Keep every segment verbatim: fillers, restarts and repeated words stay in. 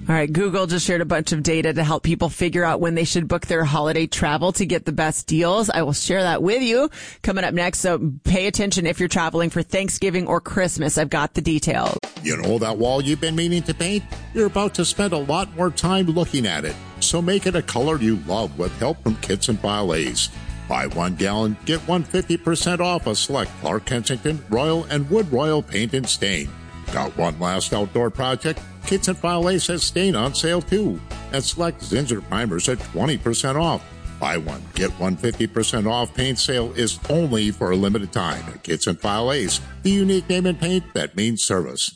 All right, Google just shared a bunch of data to help people figure out when they should book their holiday travel to get the best deals. I will share that with you coming up next, so pay attention if you're traveling for Thanksgiving or Christmas. I've got the details. You know that wall you've been meaning to paint? You're about to spend a lot more time looking at it, so make it a color you love with help from Kits and File Ace. Buy one gallon, get one fifty percent off a select Clark Kensington, Royal, and Wood Royal paint and stain. Got one last outdoor project? Kits and File Ace has stain on sale too. And select Zinsser primers at twenty percent off. Buy one, get one fifty percent off paint sale is only for a limited time at Kits and File Ace, the unique name in paint that means service.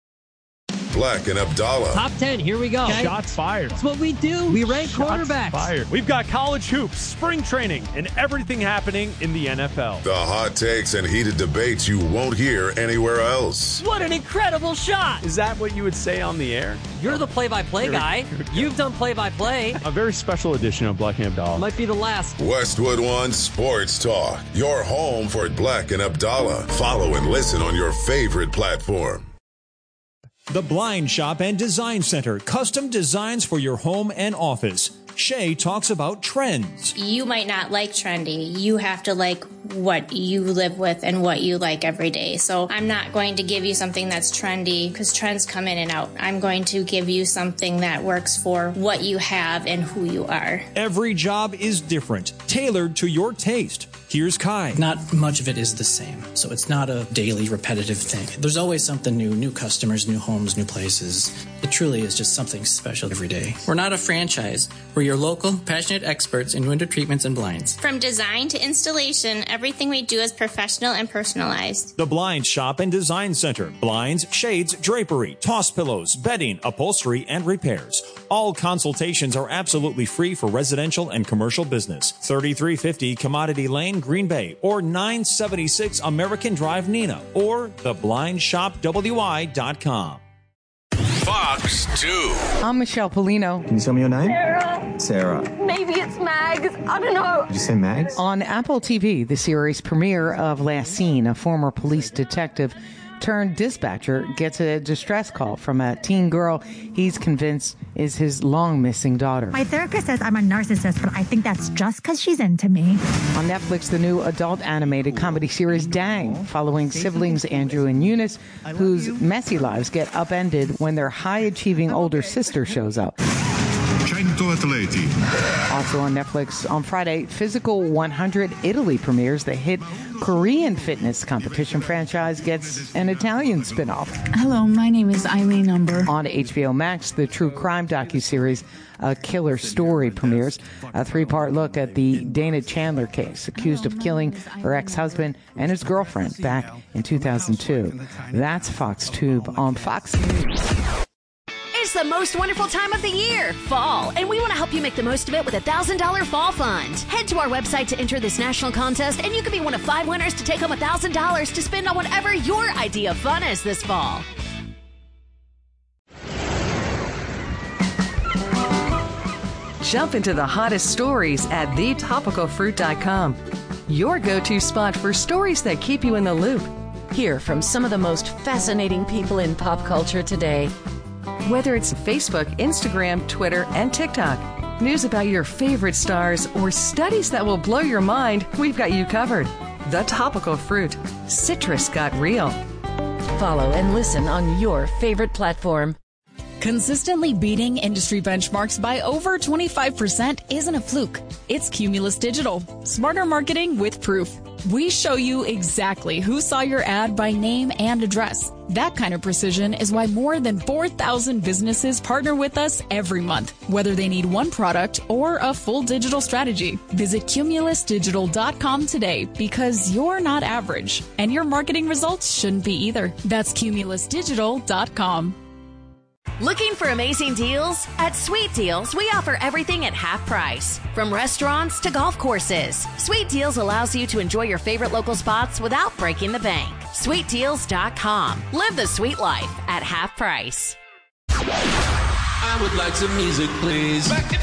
Black and Abdallah. Top ten, here we go. Okay. Shots fired. That's what we do. We rank Shots quarterbacks. Fired. We've got college hoops, spring training, and everything happening in the N F L. The hot takes and heated debates you won't hear anywhere else. What an incredible shot. Is that what you would say on the air? You're the play-by-play guy. You've done play-by-play. A very special edition of Black and Abdallah. Might be the last. Westwood One Sports Talk. Your home for Black and Abdallah. Follow and listen on your favorite platform. The Blind Shop and Design Center. Custom designs for your home and office. Shay talks about trends. You might not like trendy. You have to like what you live with and what you like every day. So I'm not going to give you something that's trendy because trends come in and out. I'm going to give you something that works for what you have and who you are. Every job is different, tailored to your taste. Here's Kai. Not much of it is the same, so it's not a daily repetitive thing. There's always something new, new customers, new homes, new places. It truly is just something special every day. We're not a franchise. We're your local, passionate experts in window treatments and blinds. From design to installation, everything we do is professional and personalized. The Blind Shop and Design Center. Blinds, shades, drapery, toss pillows, bedding, upholstery, and repairs. All consultations are absolutely free for residential and commercial business. thirty-three fifty Commodity Lane, Green Bay, or nine seventy-six American Drive, Neenah, or the blind shop w i dot com. Fox two. I'm Michelle Polino. Can you tell me your name? Sarah. Sarah. Maybe it's Mags. I don't know. Did you say Mags? On Apple T V, the series premiere of Last Seen, a former police detective turned dispatcher gets a distress call from a teen girl he's convinced is his long-missing daughter. My therapist says I'm a narcissist, but I think that's just because she's into me. On Netflix, the new adult animated comedy series Dang, following siblings Andrew and Eunice, whose messy lives get upended when their high-achieving older sister shows up. Also on Netflix on Friday, Physical one hundred Italy premieres. The hit Korean fitness competition franchise gets an Italian spinoff. Hello, my name is Eileen Umber. On H B O Max, the true crime docuseries A Killer Story premieres. A three-part look at the Dana Chandler case, accused of killing her ex-husband and his girlfriend back in two thousand two. That's Fox Tube on Fox News. It's the most wonderful time of the year, fall, and we want to help you make the most of it with a one thousand dollars Fall Fund. Head to our website to enter this national contest, and you could be one of five winners to take home one thousand dollars to spend on whatever your idea of fun is this fall. Jump into the hottest stories at the topical fruit dot com. Your go-to spot for stories that keep you in the loop. Hear from some of the most fascinating people in pop culture today. Whether it's Facebook, Instagram, Twitter, and TikTok, news about your favorite stars, or studies that will blow your mind, we've got you covered. The Topical Fruit. Citrus got real. Follow and listen on your favorite platform. Consistently beating industry benchmarks by over twenty-five percent isn't a fluke. It's Cumulus Digital. Smarter marketing with proof. We show you exactly who saw your ad by name and address. That kind of precision is why more than four thousand businesses partner with us every month, whether they need one product or a full digital strategy. Visit cumulus digital dot com today because you're not average, and your marketing results shouldn't be either. That's cumulus digital dot com. Looking for amazing deals? At Sweet Deals, we offer everything at half price. From restaurants to golf courses, Sweet Deals allows you to enjoy your favorite local spots without breaking the bank. sweet deals dot com. Live the sweet life at half price. I would like some music, please.